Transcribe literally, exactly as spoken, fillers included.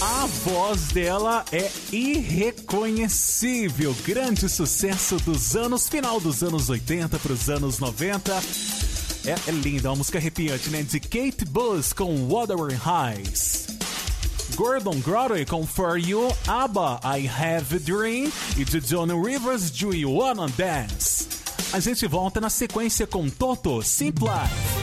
A voz dela é irreconhecível. Grande sucesso dos anos, final dos anos oitenta para os anos noventa. É, é linda, uma música arrepiante, né? De Kate Bush com Wuthering Heights. Gordon Grotto com For You, ABBA, I Have a Dream, e de Johnny Rivers, Do You Wanna Dance. A gente volta na sequência com Toto, Simple Life.